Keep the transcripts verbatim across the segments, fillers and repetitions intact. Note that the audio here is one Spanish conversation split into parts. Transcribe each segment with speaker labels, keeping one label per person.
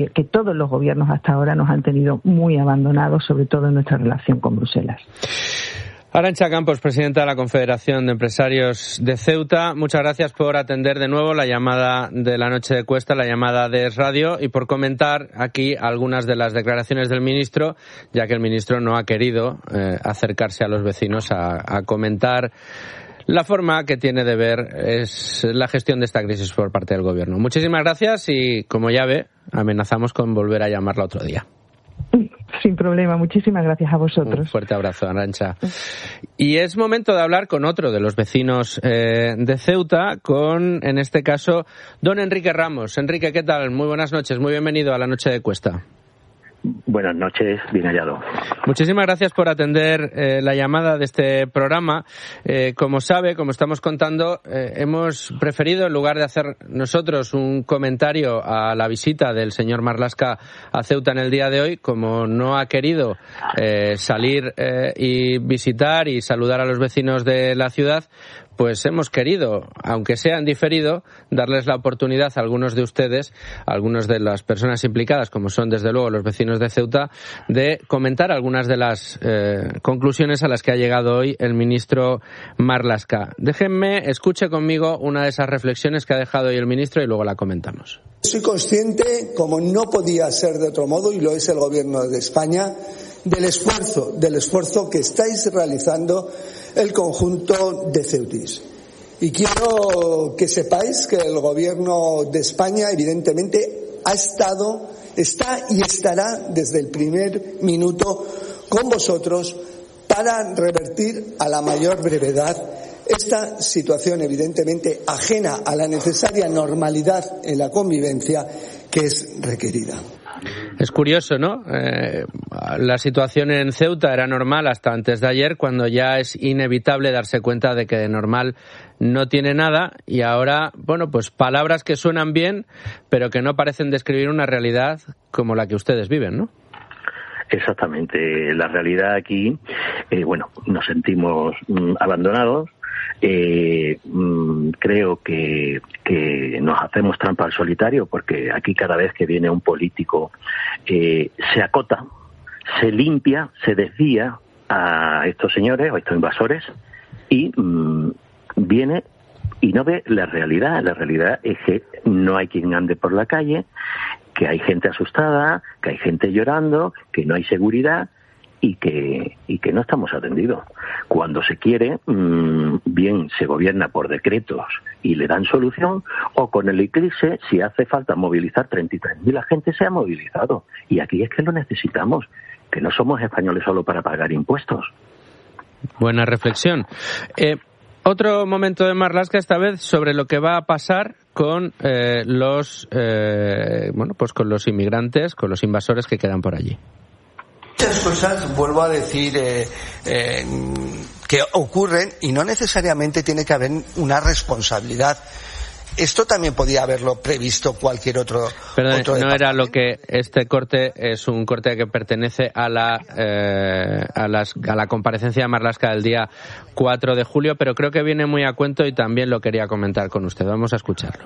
Speaker 1: que todos los gobiernos hasta ahora nos han tenido muy abandonados, sobre todo en nuestra relación con Bruselas.
Speaker 2: Arantxa Campos, presidenta de la Confederación de Empresarios de Ceuta, muchas gracias por atender de nuevo la llamada de la noche de Cuesta, la llamada de Es Radio, y por comentar aquí algunas de las declaraciones del ministro, ya que el ministro no ha querido eh, acercarse a los vecinos a, a comentar la forma que tiene de ver es la gestión de esta crisis por parte del gobierno. Muchísimas gracias y, como ya ve, amenazamos con volver a llamarla otro día.
Speaker 1: Sin problema, muchísimas gracias a vosotros.
Speaker 2: Un fuerte abrazo, Arantxa. Y es momento de hablar con otro de los vecinos eh, de Ceuta, con, en este caso, don Enrique Ramos. Enrique, ¿qué tal? Muy buenas noches, muy bienvenido a la Noche de Cuesta.
Speaker 3: Buenas noches, bien hallado.
Speaker 2: Muchísimas gracias por atender eh, la llamada de este programa. Eh, como sabe, como estamos contando, eh, hemos preferido, en lugar de hacer nosotros un comentario a la visita del señor Marlaska a Ceuta en el día de hoy, como no ha querido eh, salir eh, y visitar y saludar a los vecinos de la ciudad, pues hemos querido, aunque sea en diferido, darles la oportunidad a algunos de ustedes, a algunas de las personas implicadas, como son desde luego los vecinos de Ceuta, de comentar algunas de las eh, conclusiones a las que ha llegado hoy el ministro Marlaska. Déjenme, escuche conmigo una de esas reflexiones que ha dejado hoy el ministro y luego la comentamos.
Speaker 4: Soy consciente, como no podía ser de otro modo, y lo es el Gobierno de España, del esfuerzo, del esfuerzo que estáis realizando el conjunto de ceutíes. Y quiero que sepáis que el Gobierno de España, evidentemente, ha estado, está y estará desde el primer minuto con vosotros para revertir a la mayor brevedad esta situación, evidentemente ajena a la necesaria normalidad en la convivencia que es requerida.
Speaker 2: Es curioso, ¿no? Eh, la situación en Ceuta era normal hasta antes de ayer, cuando ya es inevitable darse cuenta de que de normal no tiene nada, y ahora, bueno, pues palabras que suenan bien, pero que no parecen describir una realidad como la que ustedes viven, ¿no?
Speaker 3: Exactamente. La realidad aquí, eh, bueno, nos sentimos mm, abandonados. Eh, mmm, creo que, que nos hacemos trampa al solitario, porque aquí cada vez que viene un político eh, se acota, se limpia, se desvía a estos señores o a estos invasores y mmm, viene y no ve la realidad. La realidad es que no hay quien ande por la calle, que hay gente asustada, que hay gente llorando, que no hay seguridad y que y que no estamos atendidos. Cuando se quiere, mmm, bien se gobierna por decretos y le dan solución, o con el eclipse, si hace falta movilizar treinta y tres mil agentes, se ha movilizado. Y aquí es que lo necesitamos, que no somos españoles solo para pagar impuestos.
Speaker 2: Buena reflexión. Eh, otro momento de Marlaska, esta vez sobre lo que va a pasar con eh, los eh, bueno, pues con los inmigrantes, con los invasores que quedan por allí.
Speaker 4: Muchas cosas, vuelvo a decir, eh, eh, que ocurren y no necesariamente tiene que haber una responsabilidad. Esto también podía haberlo previsto cualquier otro.
Speaker 2: Perdón,
Speaker 4: otro
Speaker 2: no era lo que este corte es un corte que pertenece a la eh, a, las, a la comparecencia de Marlaska del día cuatro de julio, pero creo que viene muy a cuento y también lo quería comentar con usted. Vamos a escucharlo.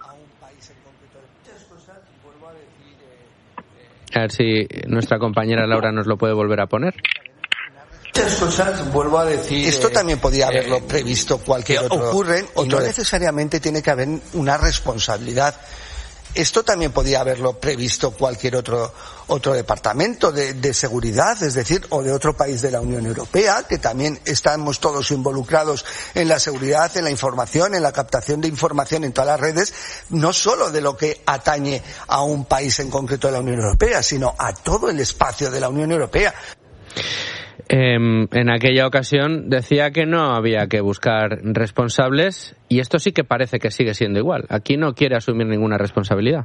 Speaker 2: A ver si nuestra compañera Laura nos lo puede volver a poner.
Speaker 4: Muchas cosas, vuelvo a decir. Esto eh, también podía haberlo eh, previsto cualquier otro. Ocurren y no necesariamente tiene que haber una responsabilidad. Esto también podía haberlo previsto cualquier otro otro departamento de, de seguridad, es decir, o de otro país de la Unión Europea, que también estamos todos involucrados en la seguridad, en la información, en la captación de información en todas las redes, no solo de lo que atañe a un país en concreto de la Unión Europea, sino a todo el espacio de la Unión Europea.
Speaker 2: Eh, en aquella ocasión decía que no había que buscar responsables, y esto sí que parece que sigue siendo igual. Aquí no quiere asumir ninguna responsabilidad.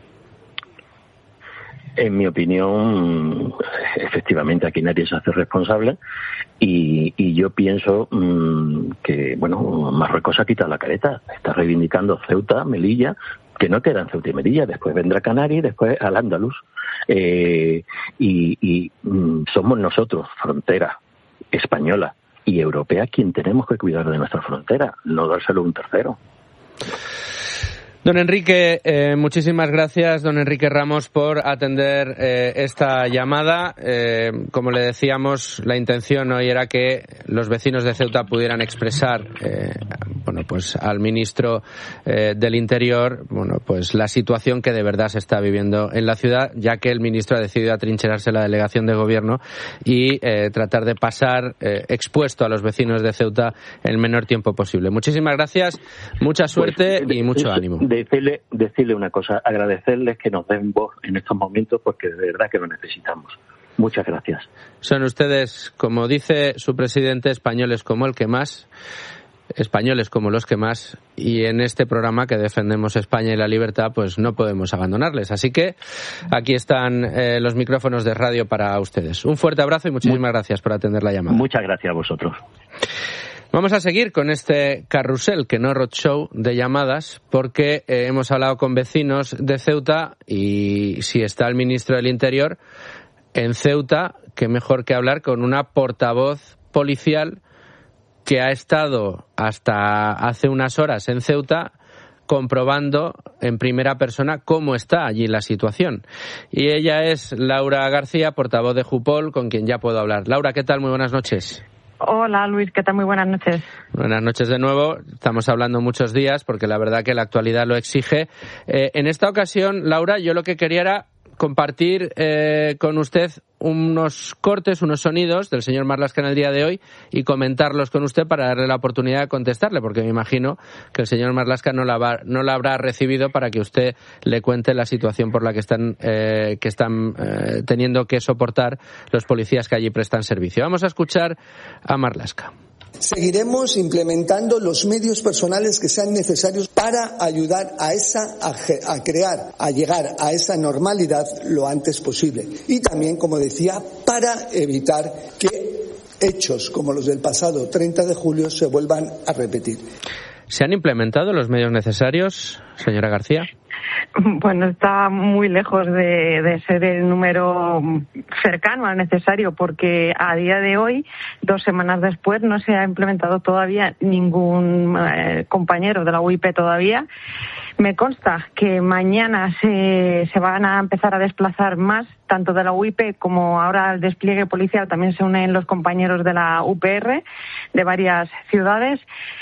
Speaker 3: En mi opinión, efectivamente aquí nadie se hace responsable, y, y yo pienso mmm, que, bueno, Marruecos ha quitado la careta, está reivindicando Ceuta, Melilla, que no quedan Ceuta y Melilla, después vendrá Canarias y después Al-Ándalus. Eh, y y mm, somos nosotros, frontera española y europea, quien tenemos que cuidar de nuestra frontera, no dárselo a un tercero.
Speaker 2: Don Enrique, eh, muchísimas gracias, don Enrique Ramos, por atender eh, esta llamada. Eh, como le decíamos, la intención hoy era que los vecinos de Ceuta pudieran expresar, eh, bueno, pues al ministro eh, del Interior, bueno, pues la situación que de verdad se está viviendo en la ciudad, ya que el ministro ha decidido atrincherarse en la delegación de gobierno y eh, tratar de pasar eh, expuesto a los vecinos de Ceuta el menor tiempo posible. Muchísimas gracias, mucha suerte
Speaker 3: pues,
Speaker 2: y mucho ánimo.
Speaker 3: Decirle, decirle una cosa, agradecerles que nos den voz en estos momentos porque de verdad que lo necesitamos. Muchas gracias.
Speaker 2: Son ustedes, como dice su presidente, españoles como el que más, españoles como los que más, y en este programa que defendemos España y la libertad, pues no podemos abandonarles. Así que aquí están eh, los micrófonos de radio para ustedes. Un fuerte abrazo y muchísimas Muy, gracias por atender la llamada.
Speaker 3: Muchas gracias a vosotros.
Speaker 2: Vamos a seguir con este carrusel, que no roadshow, de llamadas, porque eh, hemos hablado con vecinos de Ceuta y si está el ministro del Interior en Ceuta, qué mejor que hablar con una portavoz policial que ha estado hasta hace unas horas en Ceuta comprobando en primera persona cómo está allí la situación. Y ella es Laura García, portavoz de Jupol, con quien ya puedo hablar. Laura, ¿qué tal? Muy buenas noches.
Speaker 5: Hola Luis, ¿qué tal? Muy buenas noches.
Speaker 2: Buenas noches de nuevo. Estamos hablando muchos días porque la verdad que la actualidad lo exige. Eh, en esta ocasión, Laura, yo lo que quería era compartir eh, con usted unos cortes, unos sonidos del señor Marlaska en el día de hoy y comentarlos con usted para darle la oportunidad de contestarle, porque me imagino que el señor Marlaska no la, va, no la habrá recibido para que usted le cuente la situación por la que están, eh, que están eh, teniendo que soportar los policías que allí prestan servicio. Vamos a escuchar a Marlaska.
Speaker 4: Seguiremos implementando los medios personales que sean necesarios para ayudar a esa a, a crear, a llegar a esa normalidad lo antes posible. Y también, como decía, para evitar que hechos como los del pasado treinta de julio se vuelvan a repetir.
Speaker 2: ¿Se han implementado los medios necesarios, señora García?
Speaker 5: Bueno, está muy lejos de, de ser el número cercano al necesario, porque a día de hoy, dos semanas después, no se ha implementado todavía ningún eh, compañero de la U I P todavía. Me consta que mañana se, se van a empezar a desplazar más, tanto de la U I P como ahora al despliegue policial. También se unen los compañeros de la U P R de varias ciudades.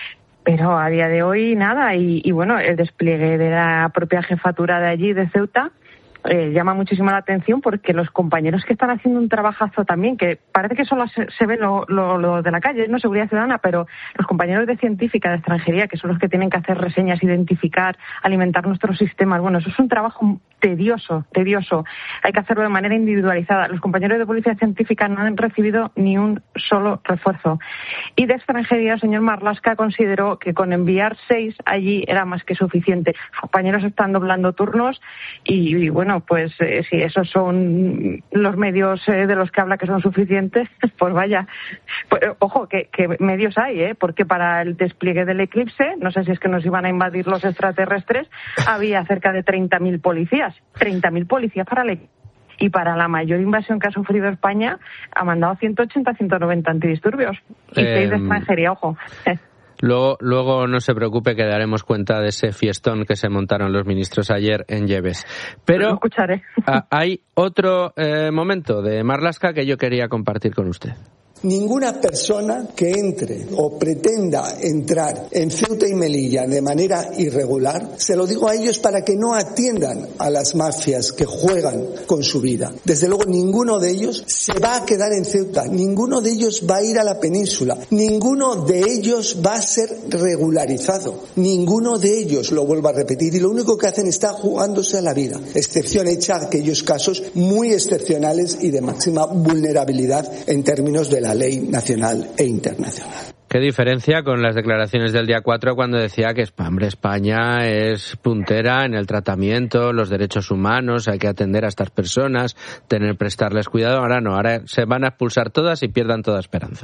Speaker 5: Pero a día de hoy nada, y, y bueno, el despliegue de la propia jefatura de allí, de Ceuta, eh, llama muchísimo la atención porque los compañeros que están haciendo un trabajazo también, que parece que solo se, se ve lo, lo, lo de la calle, no seguridad ciudadana, pero los compañeros de científica, de extranjería, que son los que tienen que hacer reseñas, identificar, alimentar nuestros sistemas, bueno, eso es un trabajo tedioso, tedioso. Hay que hacerlo de manera individualizada. Los compañeros de policía científica no han recibido ni un solo refuerzo. Y de extranjería, el señor Marlaska consideró que con enviar seis allí era más que suficiente. Los compañeros están doblando turnos y, y bueno, pues eh, si esos son los medios eh, de los que habla que son suficientes, pues vaya. Pues, ojo, que, que medios hay, ¿eh? Porque para el despliegue del eclipse, no sé si es que nos iban a invadir los extraterrestres, había cerca de treinta mil policías. treinta mil policías para el y para la mayor invasión que ha sufrido España ha mandado ciento ochenta, ciento noventa antidisturbios y eh, seis de extranjería, ojo.
Speaker 2: Luego, luego no se preocupe que daremos cuenta de ese fiestón que se montaron los ministros ayer en Lleves. Pero
Speaker 5: lo escucharé.
Speaker 2: a, hay otro eh, momento de Marlaska que yo quería compartir con usted.
Speaker 4: Ninguna persona que entre o pretenda entrar en Ceuta y Melilla de manera irregular, se lo digo a ellos para que no atiendan a las mafias que juegan con su vida. Desde luego ninguno de ellos se va a quedar en Ceuta, ninguno de ellos va a ir a la península, ninguno de ellos va a ser regularizado, ninguno de ellos, lo vuelvo a repetir, y lo único que hacen está jugándose a la vida, excepción hecha a aquellos casos muy excepcionales y de máxima vulnerabilidad en términos de la ley nacional e internacional.
Speaker 2: Qué diferencia con las declaraciones del día cuatro cuando decía que hombre, España es puntera en el tratamiento, los derechos humanos, hay que atender a estas personas, tener prestarles cuidado. Ahora no, ahora se van a expulsar todas y pierdan toda esperanza.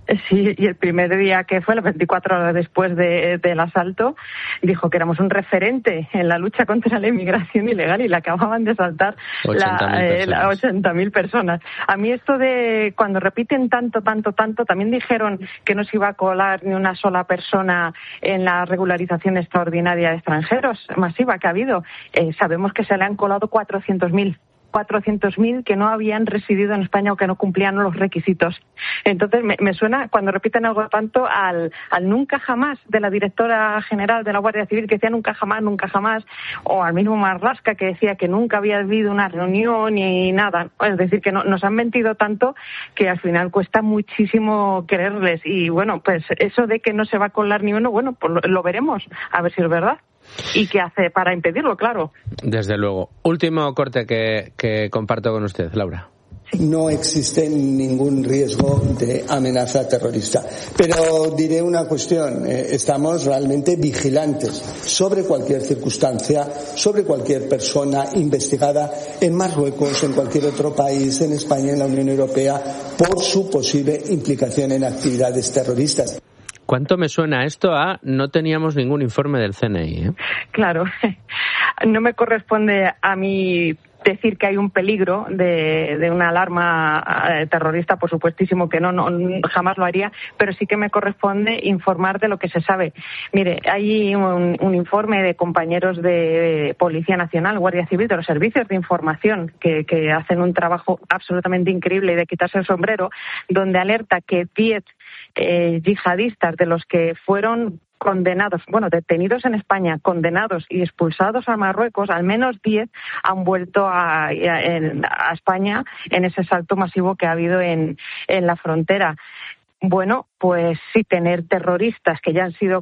Speaker 5: Sí, y el primer día que fue, las veinticuatro horas después de, del asalto, dijo que éramos un referente en la lucha contra la inmigración ilegal y le acababan de saltar las ochenta mil personas. A mí esto de cuando repiten tanto, tanto, tanto, también dijeron que no se iba a colar ni una sola persona en la regularización extraordinaria de extranjeros masiva que ha habido. Eh, sabemos que se le han colado cuatrocientos mil. cuatrocientos mil que no habían residido en España o que no cumplían los requisitos. Entonces me, me suena, cuando repiten algo tanto, al, al nunca jamás de la directora general de la Guardia Civil, que decía nunca jamás, nunca jamás, o al mismo Marlaska, que decía que nunca había habido una reunión ni nada. Es decir, que no, nos han mentido tanto que al final cuesta muchísimo creerles. Y bueno, pues eso de que no se va a colar ni uno, bueno, pues lo, lo veremos, a ver si es verdad. ¿Y qué hace para impedirlo? Claro.
Speaker 2: Desde luego. Último corte que, que comparto con usted, Laura.
Speaker 4: No existe ningún riesgo de amenaza terrorista. Pero diré una cuestión. Eh, estamos realmente vigilantes sobre cualquier circunstancia, sobre cualquier persona investigada en Marruecos, en cualquier otro país, en España, en la Unión Europea, por su posible implicación en actividades terroristas.
Speaker 2: ¿Cuánto me suena esto a no teníamos ningún informe del C N I? ¿eh?
Speaker 5: Claro, no me corresponde a mí decir que hay un peligro de, de una alarma terrorista, por supuestísimo que no, no, jamás lo haría, pero sí que me corresponde informar de lo que se sabe. Mire, hay un, un informe de compañeros de Policía Nacional, Guardia Civil, de los servicios de información, que, que hacen un trabajo absolutamente increíble y de quitarse el sombrero, donde alerta que diez eh, yihadistas de los que fueron condenados, bueno, detenidos en España, condenados y expulsados a Marruecos, al menos diez han vuelto a, a, a España en ese salto masivo que ha habido en, en la frontera. Bueno, pues sí, tener terroristas que ya han sido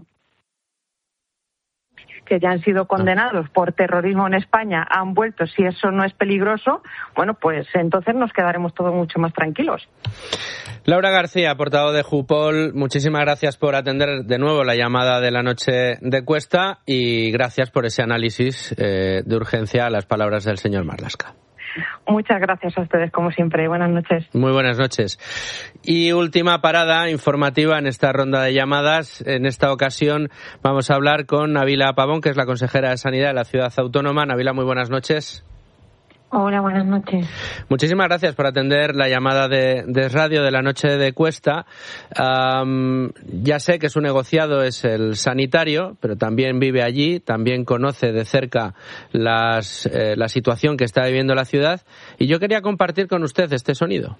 Speaker 5: que ya han sido condenados por terrorismo en España, han vuelto, si eso no es peligroso, bueno, pues entonces nos quedaremos todos mucho más tranquilos.
Speaker 2: Laura García, portavoz de Jupol, muchísimas gracias por atender de nuevo la llamada de la noche de Cuesta y gracias por ese análisis eh, de urgencia a las palabras del señor Marlaska.
Speaker 5: Muchas gracias a ustedes, como siempre. Buenas noches.
Speaker 2: Muy buenas noches. Y última parada informativa en esta ronda de llamadas. En esta ocasión vamos a hablar con Nabila Pavón, que es la consejera de Sanidad de la Ciudad Autónoma. Nabila, muy buenas noches.
Speaker 6: Hola, buenas noches.
Speaker 2: Muchísimas gracias por atender la llamada de, de radio de la noche de Cuesta. Um, ya sé que su negociado es el sanitario, pero también vive allí, también conoce de cerca las, eh, la situación que está viviendo la ciudad. Y yo quería compartir con usted este sonido.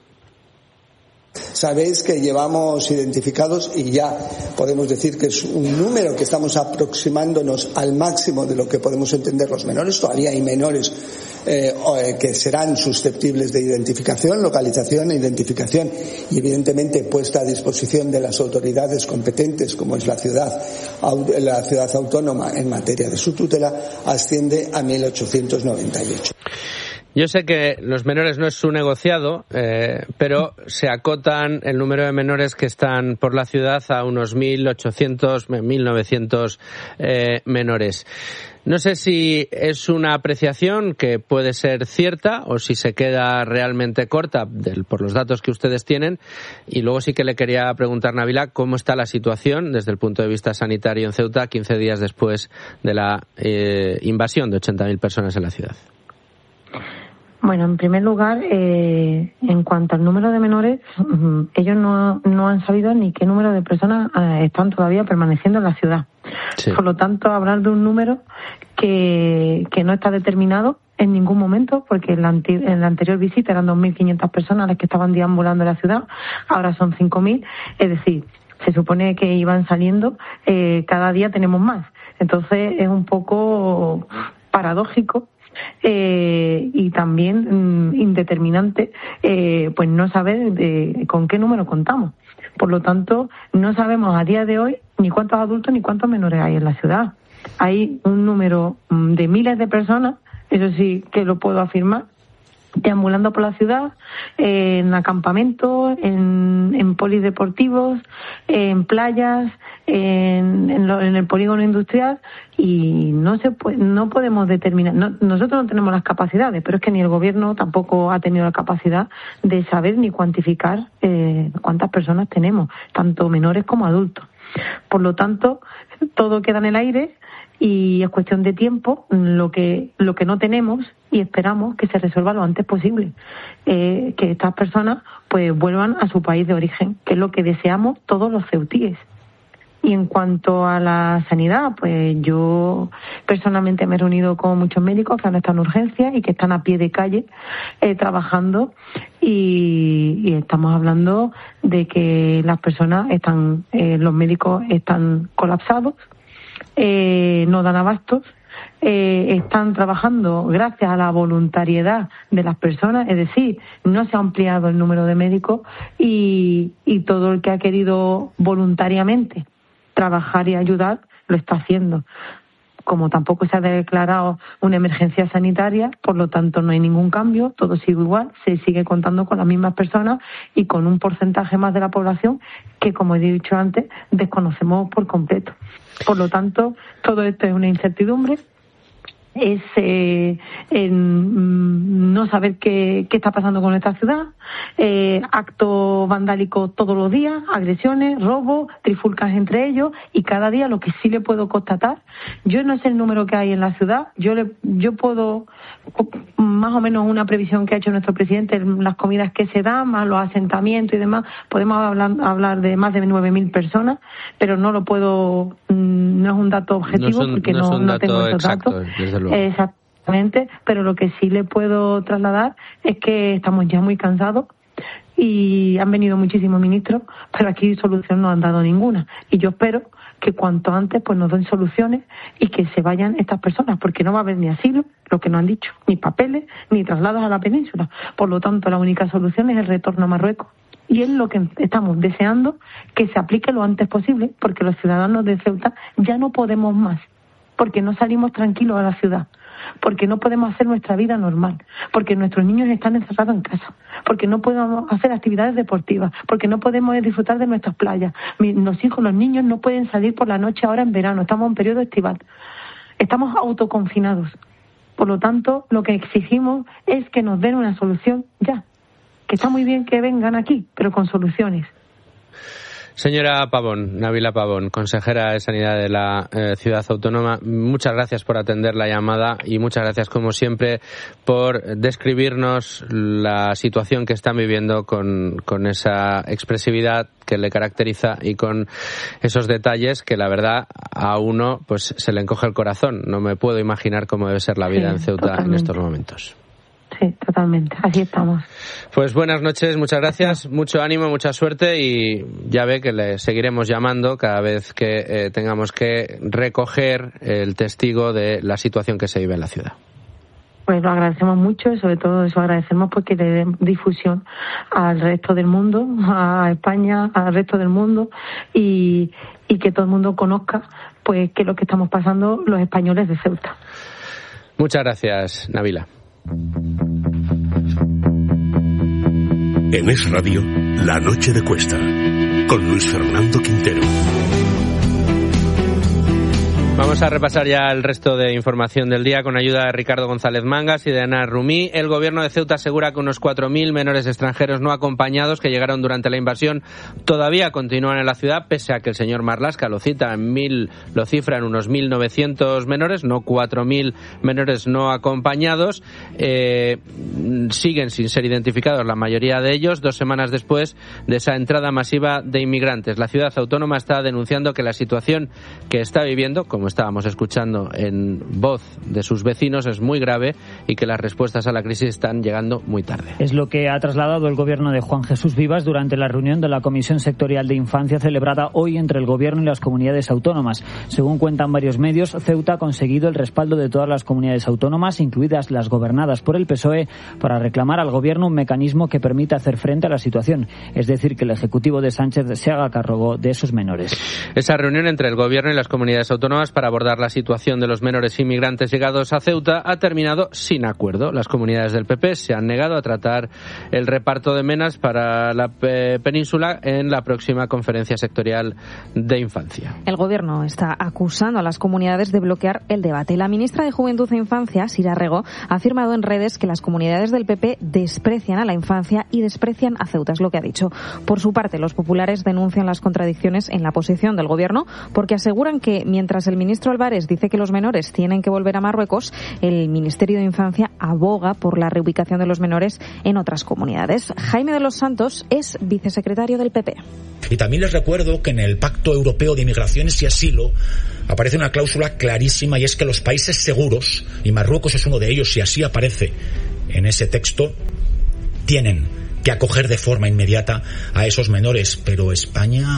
Speaker 4: Sabéis que llevamos identificados, y ya podemos decir que es un número que estamos aproximándonos al máximo de lo que podemos entender los menores. Todavía hay menores eh, que serán susceptibles de identificación, localización e identificación, y evidentemente puesta a disposición de las autoridades competentes, como es la ciudad, la ciudad autónoma en materia de su tutela, asciende a mil ochocientos noventa y ocho.
Speaker 2: Yo sé que los menores no es su negociado, eh, pero se acotan el número de menores que están por la ciudad a unos mil ochocientos, mil novecientos eh, menores. No sé si es una apreciación que puede ser cierta o si se queda realmente corta del, por los datos que ustedes tienen. Y luego sí que le quería preguntar, Nabila, cómo está la situación desde el punto de vista sanitario en Ceuta quince días después de la eh, invasión de ochenta mil personas en la ciudad.
Speaker 6: Bueno, en primer lugar, eh, en cuanto al número de menores, ellos no, no han sabido ni qué número de personas eh, están todavía permaneciendo en la ciudad. Sí. Por lo tanto, hablar de un número que, que no está determinado en ningún momento, porque en la, anti- en la anterior visita eran dos mil quinientas personas las que estaban deambulando en la ciudad, ahora son cinco mil, es decir, se supone que iban saliendo, eh, cada día tenemos más. Entonces, es un poco paradójico. Eh, y también mm, indeterminante eh, pues no saber de, con qué número contamos. Por lo tanto, no sabemos a día de hoy ni cuántos adultos ni cuántos menores hay en la ciudad. Hay un número mm, de miles de personas, eso sí que lo puedo afirmar, deambulando por la ciudad, eh, en acampamentos, en, en polideportivos, en playas, en, en, lo, en el polígono industrial, y no se puede, no podemos determinar, no, nosotros no tenemos las capacidades, pero es que ni el gobierno tampoco ha tenido la capacidad de saber ni cuantificar eh, cuántas personas tenemos, tanto menores como adultos. Por lo tanto, todo queda en el aire y es cuestión de tiempo lo que lo que no tenemos, y esperamos que se resuelva lo antes posible, eh, que estas personas pues vuelvan a su país de origen, que es lo que deseamos todos los ceutíes. Y en cuanto a la sanidad, pues yo personalmente me he reunido con muchos médicos que han estado en urgencias y que están a pie de calle eh, trabajando, y, y estamos hablando de que las personas están, eh, los médicos están colapsados, eh, no dan abastos, eh, están trabajando gracias a la voluntariedad de las personas, es decir, no se ha ampliado el número de médicos, y, y todo el que ha querido voluntariamente trabajar y ayudar lo está haciendo. Como tampoco se ha declarado una emergencia sanitaria, por lo tanto no hay ningún cambio, todo sigue igual, se sigue contando con las mismas personas y con un porcentaje más de la población que, como he dicho antes, desconocemos por completo. Por lo tanto, todo esto es una incertidumbre, es eh, en no saber qué, qué está pasando con nuestra ciudad, eh, actos vandálicos todos los días, agresiones, robos, trifulcas entre ellos, y cada día lo que sí le puedo constatar, yo no sé el número que hay en la ciudad, yo le, yo puedo, más o menos una previsión que ha hecho nuestro presidente, las comidas que se dan, más los asentamientos y demás, podemos hablar, hablar de más de nueve mil personas, pero no lo puedo, no es un dato objetivo, no un, porque no, no, no tengo esos exacto, datos. Exactamente, pero lo que sí le puedo trasladar es que estamos ya muy cansados y han venido muchísimos ministros, pero aquí solución no han dado ninguna. Y yo espero que cuanto antes pues nos den soluciones y que se vayan estas personas, porque no va a haber ni asilo, lo que nos han dicho, ni papeles, ni traslados a la península. Por lo tanto, la única solución es el retorno a Marruecos. Y es lo que estamos deseando que se aplique lo antes posible, porque los ciudadanos de Ceuta ya no podemos más, porque no salimos tranquilos a la ciudad, porque no podemos hacer nuestra vida normal, porque nuestros niños están encerrados en casa, porque no podemos hacer actividades deportivas, porque no podemos disfrutar de nuestras playas. Los hijos, los niños no pueden salir por la noche ahora en verano, estamos en periodo estival, estamos autoconfinados. Por lo tanto, lo que exigimos es que nos den una solución ya, que está muy bien que vengan aquí, pero con soluciones.
Speaker 2: Señora Pavón, Nabila Pavón, consejera de Sanidad de la eh, Ciudad Autónoma, muchas gracias por atender la llamada y muchas gracias, como siempre, por describirnos la situación que están viviendo con, con esa expresividad que le caracteriza y con esos detalles que, la verdad, a uno pues se le encoge el corazón. No me puedo imaginar cómo debe ser la vida sí, en Ceuta totalmente. En estos momentos.
Speaker 6: Sí, totalmente. Así estamos.
Speaker 2: Pues buenas noches, muchas gracias, mucho ánimo, mucha suerte, y ya ve que le seguiremos llamando cada vez que eh, tengamos que recoger el testigo de la situación que se vive en la ciudad.
Speaker 6: Pues lo agradecemos mucho y sobre todo eso agradecemos porque le den difusión al resto del mundo, a España, al resto del mundo, y, y que todo el mundo conozca pues qué es lo que estamos pasando los españoles de Ceuta.
Speaker 2: Muchas gracias, Nabila.
Speaker 7: En Es Radio, La Noche de Cuesta, con Luis Fernando Quintero.
Speaker 2: Vamos a repasar ya el resto de información del día con ayuda de Ricardo González Mangas y de Ana Rumí. El gobierno de Ceuta asegura que unos cuatro mil menores extranjeros no acompañados que llegaron durante la invasión todavía continúan en la ciudad, pese a que el señor Marlaska lo cita en mil, lo cifra en unos mil novecientos menores, no cuatro mil menores no acompañados. Eh, siguen sin ser identificados la mayoría de ellos, dos semanas después de esa entrada masiva de inmigrantes. La ciudad autónoma está denunciando que la situación que está viviendo, como estábamos escuchando en voz de sus vecinos, es muy grave y que las respuestas a la crisis están llegando muy tarde.
Speaker 8: Es lo que ha trasladado el gobierno de Juan Jesús Vivas durante la reunión de la Comisión Sectorial de Infancia celebrada hoy entre el gobierno y las comunidades autónomas. Según cuentan varios medios, Ceuta ha conseguido el respaldo de todas las comunidades autónomas, incluidas las gobernadas por el P S O E, para reclamar al gobierno un mecanismo que permita hacer frente a la situación, es decir, que el Ejecutivo de Sánchez se haga cargo de esos menores.
Speaker 2: Esa reunión entre el gobierno y las comunidades autónomas para abordar la situación de los menores inmigrantes llegados a Ceuta ha terminado sin acuerdo. Las comunidades del P P se han negado a tratar el reparto de menas para la península en la próxima conferencia sectorial de infancia.
Speaker 9: El Gobierno está acusando a las comunidades de bloquear el debate. La ministra de Juventud e Infancia, Sira Rego, ha afirmado en redes que las comunidades del P P desprecian a la infancia y desprecian a Ceuta, es lo que ha dicho. Por su parte, los populares denuncian las contradicciones en la posición del Gobierno porque aseguran que mientras el ministro Álvarez dice que los menores tienen que volver a Marruecos, el Ministerio de Infancia aboga por la reubicación de los menores en otras comunidades. Jaime de los Santos es vicesecretario del P P.
Speaker 10: Y también les recuerdo que en el Pacto Europeo de Migraciones y Asilo aparece una cláusula clarísima, y es que los países seguros, y Marruecos es uno de ellos y así aparece en ese texto, tienen que acoger de forma inmediata a esos menores. Pero España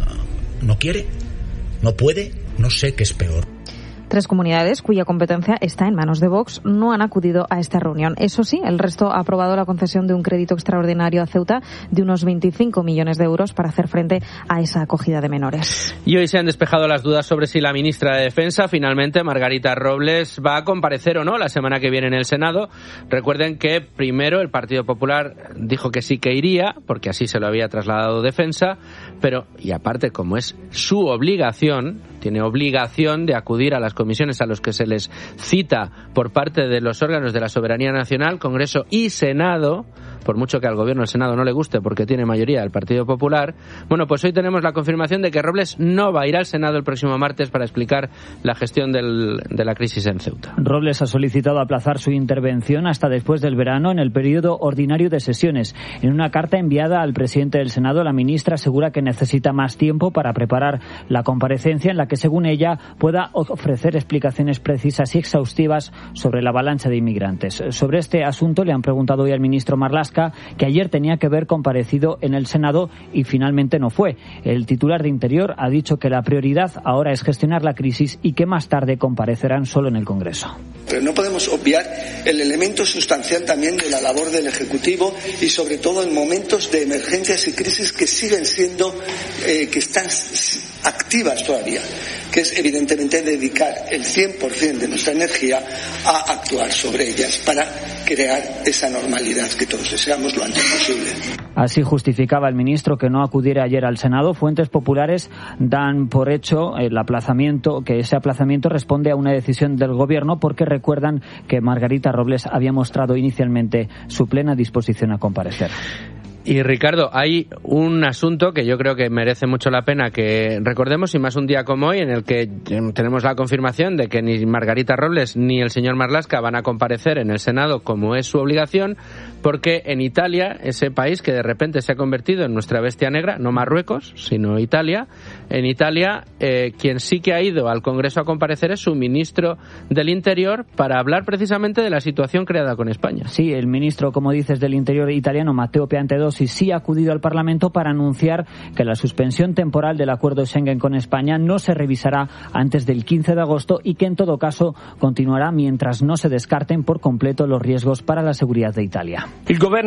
Speaker 10: no quiere, no puede, no sé qué es peor.
Speaker 9: Tres comunidades cuya competencia está en manos de Vox no han acudido a esta reunión. Eso sí, el resto ha aprobado la concesión de un crédito extraordinario a Ceuta de unos veinticinco millones de euros para hacer frente a esa acogida de menores.
Speaker 2: Y hoy se han despejado las dudas sobre si la ministra de Defensa, finalmente, Margarita Robles, va a comparecer o no la semana que viene en el Senado. Recuerden que primero el Partido Popular dijo que sí que iría, porque así se lo había trasladado Defensa, pero, y aparte, como es su obligación, tiene obligación de acudir a las comisiones a los que se les cita por parte de los órganos de la soberanía nacional, Congreso y Senado, por mucho que al Gobierno el Senado no le guste porque tiene mayoría del Partido Popular. Bueno, pues hoy tenemos la confirmación de que Robles no va a ir al Senado el próximo martes para explicar la gestión del, de la crisis en Ceuta.
Speaker 8: Robles ha solicitado aplazar su intervención hasta después del verano en el periodo ordinario de sesiones. En una carta enviada al presidente del Senado, la ministra asegura que necesita más tiempo para preparar la comparecencia en la que, según ella, pueda ofrecer explicaciones precisas y exhaustivas sobre la avalancha de inmigrantes. Sobre este asunto le han preguntado hoy al ministro Marlaska, que ayer tenía que haber comparecido en el Senado y finalmente no fue. El titular de Interior ha dicho que la prioridad ahora es gestionar la crisis y que más tarde comparecerán solo en el Congreso.
Speaker 4: Pero no podemos obviar el elemento sustancial también de la labor del Ejecutivo y sobre todo en momentos de emergencias y crisis que siguen siendo, eh, que están activas todavía, que es evidentemente dedicar el cien por ciento de nuestra energía a actuar sobre ellas para crear esa normalidad que todos deseamos lo antes posible.
Speaker 8: Así justificaba el ministro que no acudiera ayer al Senado. Fuentes populares dan por hecho el aplazamiento, que ese aplazamiento responde a una decisión del Gobierno, porque recuerdan que Margarita Robles había mostrado inicialmente su plena disposición a comparecer.
Speaker 2: Y Ricardo, hay un asunto que yo creo que merece mucho la pena que recordemos, y más un día como hoy, en el que tenemos la confirmación de que ni Margarita Robles ni el señor Marlaska van a comparecer en el Senado como es su obligación, porque en Italia, ese país que de repente se ha convertido en nuestra bestia negra, no Marruecos, sino Italia, en Italia eh, quien sí que ha ido al Congreso a comparecer es su ministro del Interior para hablar precisamente de la situación creada con España.
Speaker 8: Sí, el ministro, como dices, del Interior italiano, Matteo Piantedosi, sí ha acudido al Parlamento para anunciar que la suspensión temporal del acuerdo Schengen con España no se revisará antes del quince de agosto y que en todo caso continuará mientras no se descarten por completo los riesgos para la seguridad de Italia.
Speaker 11: El gobierno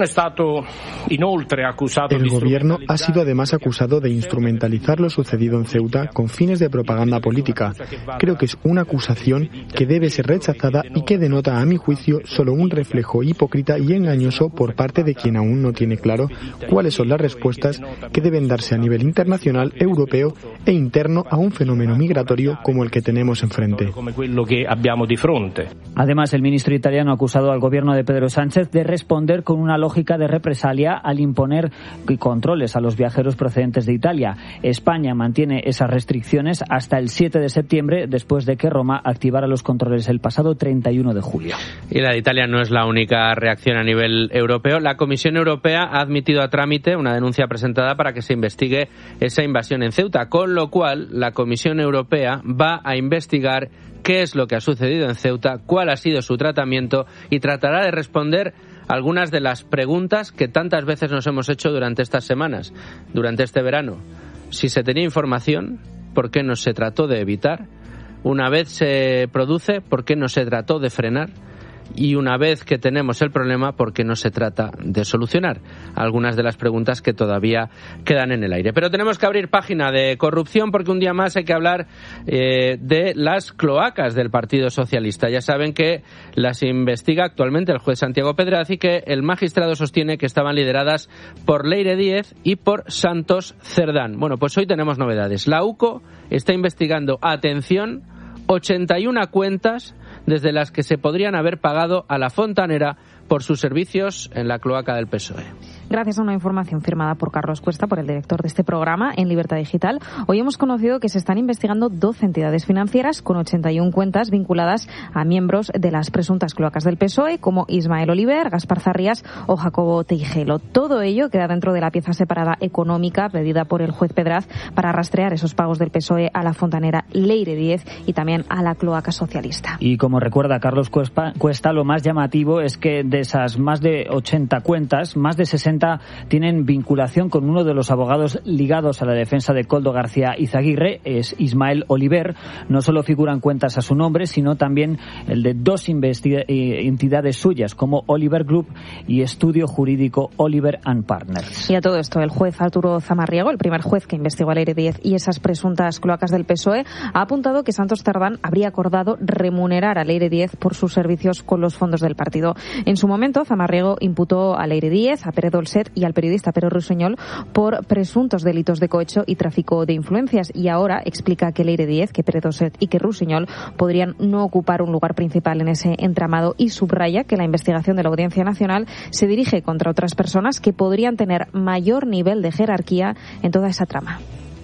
Speaker 11: ha sido además acusado de instrumentalizar lo sucedido en Ceuta con fines de propaganda política. Creo que es una acusación que debe ser rechazada y que denota, a mi juicio, solo un reflejo hipócrita y engañoso por parte de quien aún no tiene claro cuáles son las respuestas que deben darse a nivel internacional, europeo e interno a un fenómeno migratorio como el que tenemos enfrente.
Speaker 8: Además, el ministro italiano ha acusado al gobierno de Pedro Sánchez de responder con una lógica de represalia al imponer controles a los viajeros procedentes de Italia. España mantiene esas restricciones hasta el siete de septiembre, después de que Roma activara los controles el pasado treinta y uno de julio.
Speaker 2: Y la de Italia no es la única reacción a nivel europeo. La Comisión Europea ha admitido a trámite una denuncia presentada para que se investigue esa invasión en Ceuta, con lo cual la Comisión Europea va a investigar qué es lo que ha sucedido en Ceuta, cuál ha sido su tratamiento y tratará de responder algunas de las preguntas que tantas veces nos hemos hecho durante estas semanas, durante este verano. Si se tenía información, ¿por qué no se trató de evitar? Una vez se produce, ¿por qué no se trató de frenar? y una vez que tenemos el problema, ¿por qué no se trata de solucionar? Algunas de las preguntas que todavía quedan en el aire. Pero tenemos que abrir página de corrupción porque un día más hay que hablar eh, de las cloacas del Partido Socialista. Ya saben que las investiga actualmente el juez Santiago Pedraz y que el magistrado sostiene que estaban lideradas por Leire Díez y por Santos Cerdán. Bueno, pues hoy tenemos novedades. La U C O está investigando, atención, ochenta y una cuentas desde las que se podrían haber pagado a la fontanera por sus servicios en la cloaca del P S O E.
Speaker 9: Gracias a una información firmada por Carlos Cuesta, por el director de este programa en Libertad Digital, hoy hemos conocido que se están investigando doce entidades financieras con ochenta y una cuentas vinculadas a miembros de las presuntas cloacas del P S O E, como Ismael Oliver, Gaspar Zarrías o Jacobo Teijelo. Todo ello queda dentro de la pieza separada económica pedida por el juez Pedraz para rastrear esos pagos del P S O E a la fontanera Leire Díez y también a la cloaca socialista.
Speaker 8: Y como recuerda Carlos Cuesta, lo más llamativo es que de esas más de ochenta cuentas, más de sesenta tienen vinculación con uno de los abogados ligados a la defensa de Koldo García Izaguirre, es Ismael Oliver. No solo figuran cuentas a su nombre, sino también el de dos investiga- entidades suyas, como Oliver Group y Estudio Jurídico Oliver and Partners.
Speaker 9: Y a todo esto, el juez Arturo Zamarriego, el primer juez que investigó a Leire Díez y esas presuntas cloacas del P S O E, ha apuntado que Santos Cerdán habría acordado remunerar a Leire Díez por sus servicios con los fondos del partido. En su momento, Zamarriego imputó a Leire Díez, a Pérez Dolcet y al periodista Pedro Rusiñol por presuntos delitos de cohecho y tráfico de influencias, y ahora explica que Leire Díez, que Pérez Dolcet y que Rusiñol podrían no ocupar un lugar principal en ese entramado, y subraya que la investigación de la Audiencia Nacional se dirige contra otras personas que podrían tener mayor nivel de jerarquía en toda esa trama.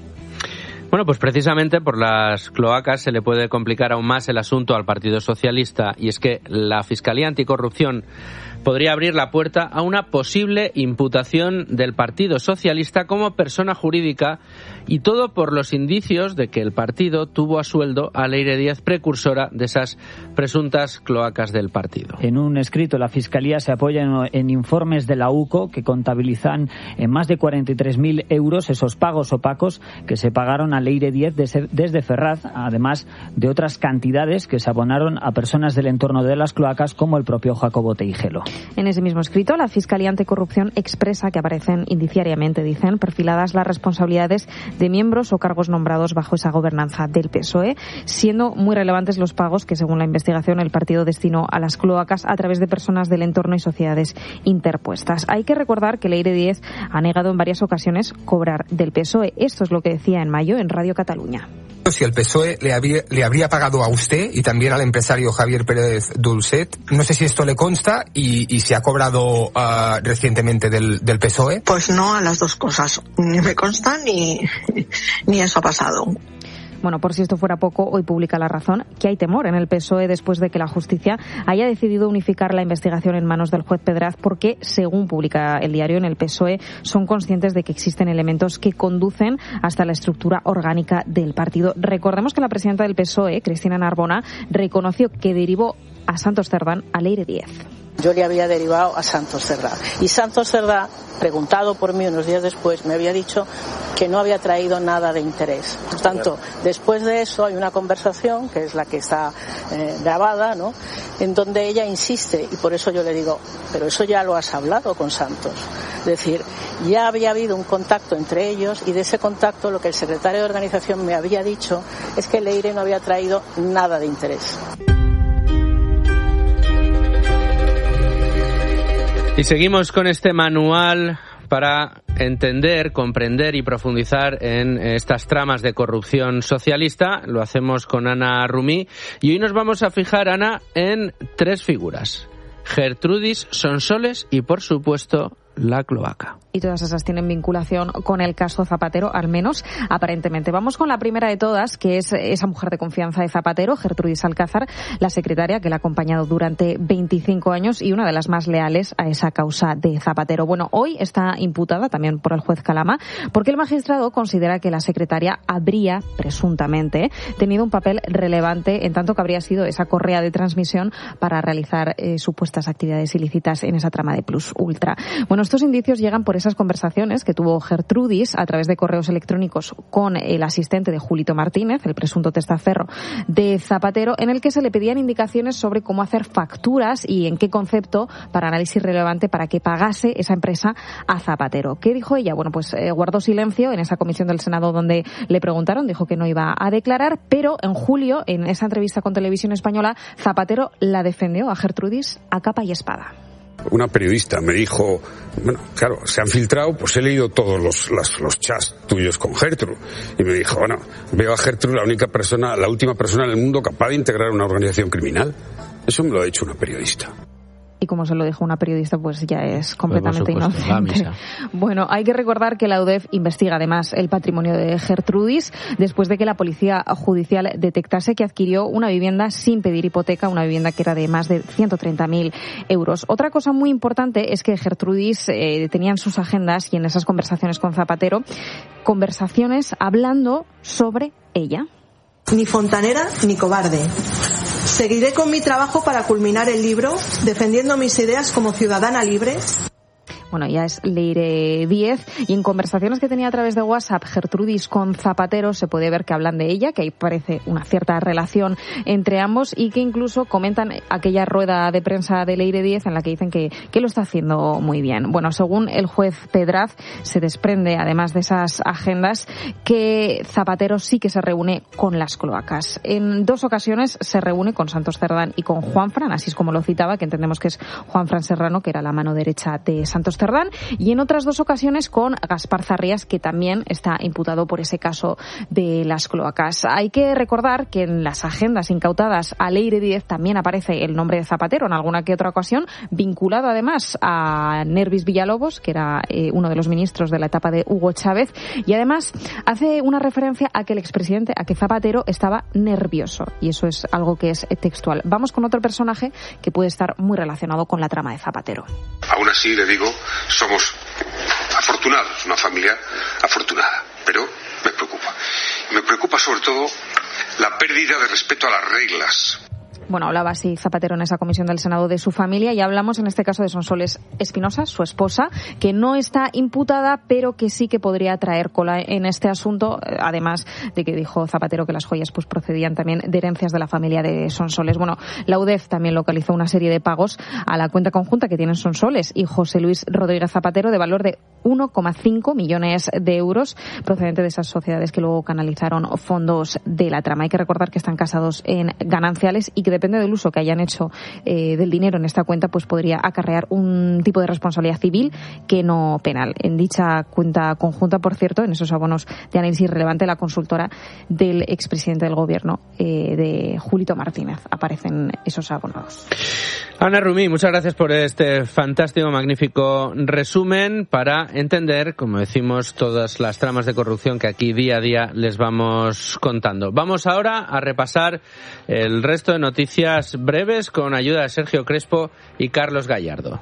Speaker 2: Bueno, pues precisamente por las cloacas se le puede complicar aún más el asunto al Partido Socialista, y es que la Fiscalía Anticorrupción podría abrir la puerta a una posible imputación del Partido Socialista como persona jurídica, y todo por los indicios de que el partido tuvo a sueldo a Leire Díez, precursora de esas presuntas cloacas del partido.
Speaker 8: En un escrito, la Fiscalía se apoya en, en informes de la U C O que contabilizan en más de cuarenta y tres mil euros esos pagos opacos que se pagaron a Leire Díez desde, desde Ferraz, además de otras cantidades que se abonaron a personas del entorno de las cloacas, como el propio Jacobo Teijelo.
Speaker 9: En ese mismo escrito, la Fiscalía Anticorrupción expresa que aparecen indiciariamente, dicen, perfiladas las responsabilidades de miembros o cargos nombrados bajo esa gobernanza del P S O E, siendo muy relevantes los pagos que, según la investigación, el partido destinó a las cloacas a través de personas del entorno y sociedades interpuestas. Hay que recordar que Leire Díez ha negado en varias ocasiones cobrar del P S O E. Esto es lo que decía en mayo en Radio Cataluña.
Speaker 12: Si el P S O E le habría, le habría pagado a usted y también al empresario Javier Pérez Dulcet, no sé si esto le consta y, y se ha cobrado uh, recientemente del, del P S O E.
Speaker 13: Pues no a las dos cosas, ni me consta ni, ni eso ha pasado.
Speaker 9: Bueno, por si esto fuera poco, hoy publica La Razón que hay temor en el P S O E después de que la justicia haya decidido unificar la investigación en manos del juez Pedraz, porque, según publica el diario, en el P S O E son conscientes de que existen elementos que conducen hasta la estructura orgánica del partido. Recordemos que la presidenta del P S O E, Cristina Narbona, reconoció que derivó a Santos Cerdán a Leire Díez.
Speaker 14: Yo le había derivado a Santos Cerdá. Y Santos Cerdá, preguntado por mí unos días después, me había dicho que no había traído nada de interés. Por tanto, después de eso hay una conversación, que es la que está eh, grabada, ¿no?, en donde ella insiste, y por eso yo le digo, pero eso ya lo has hablado con Santos. Es decir, ya había habido un contacto entre ellos, y de ese contacto lo que el secretario de organización me había dicho es que Leire no había traído nada de interés.
Speaker 2: Y seguimos con este manual para entender, comprender y profundizar en estas tramas de corrupción socialista. Lo hacemos con Ana Rumí y hoy nos vamos a fijar, Ana, en tres figuras: Gertrudis Sonsoles y, por supuesto, la cloaca.
Speaker 9: Y todas esas tienen vinculación con el caso Zapatero, al menos aparentemente. Vamos con la primera de todas, que es esa mujer de confianza de Zapatero, Gertrudis Alcázar, la secretaria que la ha acompañado durante veinticinco años y una de las más leales a esa causa de Zapatero. Bueno, hoy está imputada también por el juez Calama, porque el magistrado considera que la secretaria habría, presuntamente, tenido un papel relevante, en tanto que habría sido esa correa de transmisión para realizar eh, supuestas actividades ilícitas en esa trama de Plus Ultra. Bueno, estos indicios llegan por esas conversaciones que tuvo Gertrudis a través de correos electrónicos con el asistente de Julito Martínez, el presunto testaferro de Zapatero, en el que se le pedían indicaciones sobre cómo hacer facturas y en qué concepto, para análisis relevante, para que pagase esa empresa a Zapatero. ¿Qué dijo ella? Bueno, pues eh, guardó silencio en esa comisión del Senado donde le preguntaron, dijo que no iba a declarar, pero en julio, en esa entrevista con Televisión Española, Zapatero la defendió a Gertrudis a capa y espada.
Speaker 15: Una periodista me dijo, bueno, claro, se han filtrado, pues he leído todos los, los, los chats tuyos con Gertrude. Y me dijo, bueno, veo a Gertrude la única persona, la última persona en el mundo capaz de integrar una organización criminal. Eso me lo ha dicho una periodista.
Speaker 9: Y como se lo dijo una periodista, pues ya es completamente pues inocente. Bueno, hay que recordar que la U D E F investiga además el patrimonio de Gertrudis después de que la policía judicial detectase que adquirió una vivienda sin pedir hipoteca, una vivienda que era de más de ciento treinta mil euros. Otra cosa muy importante es que Gertrudis eh, tenía en sus agendas y en esas conversaciones con Zapatero, conversaciones hablando sobre ella.
Speaker 13: Ni fontanera ni cobarde. Seguiré con mi trabajo para culminar el libro, defendiendo mis ideas como ciudadana libre.
Speaker 9: Bueno, ya es Leire Díez, y en conversaciones que tenía a través de WhatsApp Gertrudis con Zapatero se puede ver que hablan de ella, que ahí parece una cierta relación entre ambos y que incluso comentan aquella rueda de prensa de Leire Díez en la que dicen que, que lo está haciendo muy bien. Bueno, según el juez Pedraz, se desprende, además de esas agendas, que Zapatero sí que se reúne con las cloacas. En dos ocasiones se reúne con Santos Cerdán y con Juanfran, así es como lo citaba, que entendemos que es Juanfran Serrano, que era la mano derecha de Santos Cerdán, y en otras dos ocasiones con Gaspar Zarrías, que también está imputado por ese caso de las cloacas. Hay que recordar que en las agendas incautadas a Leire Díez también aparece el nombre de Zapatero en alguna que otra ocasión, vinculado además a Nervis Villalobos, que era eh, uno de los ministros de la etapa de Hugo Chávez, y además hace una referencia a que el expresidente, a que Zapatero estaba nervioso, y eso es algo que es textual. Vamos con otro personaje que puede estar muy relacionado con la trama de Zapatero.
Speaker 16: Aún así, le digo, somos afortunados, una familia afortunada, pero me preocupa. Me preocupa sobre todo la pérdida de respeto a las reglas.
Speaker 9: Bueno, hablaba así Zapatero en esa comisión del Senado de su familia, y hablamos en este caso de Sonsoles Espinosa, su esposa, que no está imputada, pero que sí que podría traer cola en este asunto, además de que dijo Zapatero que las joyas pues procedían también de herencias de la familia de Sonsoles. Bueno, la U D E F también localizó una serie de pagos a la cuenta conjunta que tienen Sonsoles y José Luis Rodríguez Zapatero de valor de uno coma cinco millones de euros procedente de esas sociedades que luego canalizaron fondos de la trama. Hay que recordar que están casados en gananciales y que depende del uso que hayan hecho eh, del dinero en esta cuenta, pues podría acarrear un tipo de responsabilidad civil que no penal. En dicha cuenta conjunta, por cierto, en esos abonos de análisis relevante, la consultora del expresidente del gobierno, eh, de Julito Martínez, aparecen esos abonos.
Speaker 2: Ana Rumí, muchas gracias por este fantástico, magnífico resumen para entender, como decimos, todas las tramas de corrupción que aquí día a día les vamos contando. Vamos ahora a repasar el resto de noticias breves con ayuda de Sergio Crespo y Carlos Gallardo.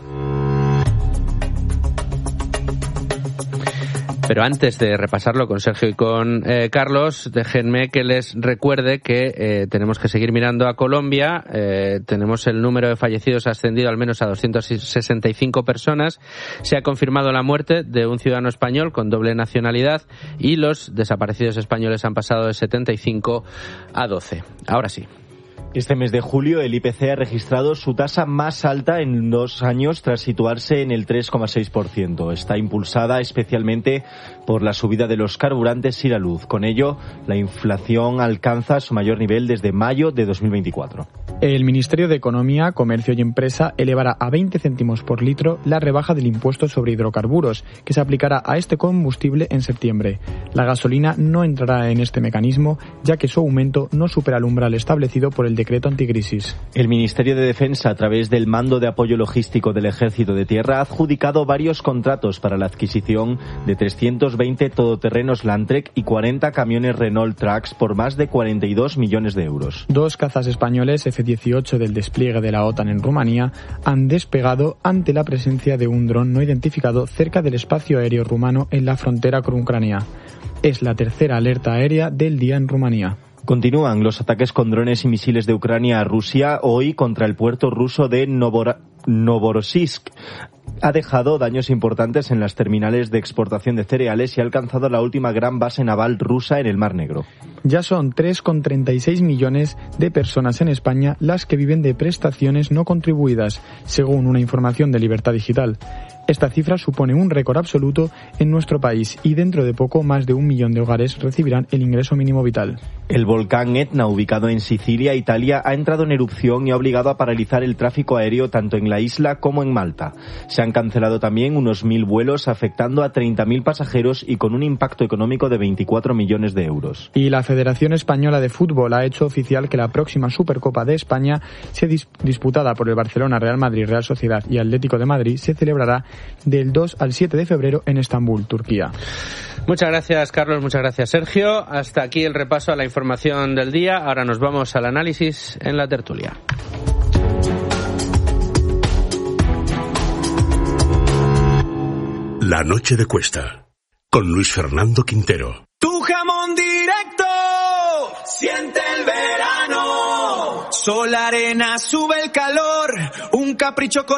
Speaker 2: Pero antes de repasarlo con Sergio y con eh, Carlos, déjenme que les recuerde que eh, tenemos que seguir mirando a Colombia. Eh, tenemos el número de fallecidos ascendido al menos a doscientas sesenta y cinco personas. Se ha confirmado la muerte de un ciudadano español con doble nacionalidad y los desaparecidos españoles han pasado de setenta y cinco a doce. Ahora sí.
Speaker 17: Este mes de julio el I P C ha registrado su tasa más alta en dos años tras situarse en el tres coma seis por ciento. Está impulsada especialmente por la subida de los carburantes y la luz. Con ello, la inflación alcanza su mayor nivel desde mayo de dos mil veinticuatro.
Speaker 11: El Ministerio de Economía, Comercio y Empresa elevará a veinte céntimos por litro la rebaja del impuesto sobre hidrocarburos, que se aplicará a este combustible en septiembre. La gasolina no entrará en este mecanismo, ya que su aumento no supera el umbral establecido por el decreto anticrisis.
Speaker 17: El Ministerio de Defensa, a través del Mando de Apoyo Logístico del Ejército de Tierra, ha adjudicado varios contratos para la adquisición de trescientos veinte todoterrenos Landtrek y cuarenta camiones Renault Trucks por más de cuarenta y dos millones de euros.
Speaker 11: Dos cazas españoles F dieciocho del despliegue de la OTAN en Rumanía han despegado ante la presencia de un dron no identificado cerca del espacio aéreo rumano en la frontera con Ucrania. Es la tercera alerta aérea del día en Rumanía.
Speaker 17: Continúan los ataques con drones y misiles de Ucrania a Rusia, hoy contra el puerto ruso de Novor- Novorossiysk. Ha dejado daños importantes en las terminales de exportación de cereales y ha alcanzado la última gran base naval rusa en el Mar Negro.
Speaker 11: Ya son tres coma treinta y seis millones de personas en España las que viven de prestaciones no contribuidas, según una información de Libertad Digital. Esta cifra supone un récord absoluto en nuestro país y dentro de poco más de un millón de hogares recibirán el ingreso mínimo vital.
Speaker 17: El volcán Etna, ubicado en Sicilia, Italia, ha entrado en erupción y ha obligado a paralizar el tráfico aéreo tanto en la isla como en Malta. Se han cancelado también unos mil vuelos, afectando a treinta mil pasajeros y con un impacto económico de veinticuatro millones de euros.
Speaker 11: Y la Federación Española de Fútbol ha hecho oficial que la próxima Supercopa de España, se dis- disputada por el Barcelona, Real Madrid, Real Sociedad y Atlético de Madrid, se celebrará del dos al siete de febrero en Estambul, Turquía.
Speaker 2: Muchas gracias, Carlos. Muchas gracias, Sergio. Hasta aquí el repaso a la información del día. Ahora nos vamos al análisis en la tertulia.
Speaker 7: La noche de Cuesta, con Luis Fernando Quintero.
Speaker 18: Tu jamón directo, siente el verano. Sol, arena, sube el calor. Un capricho con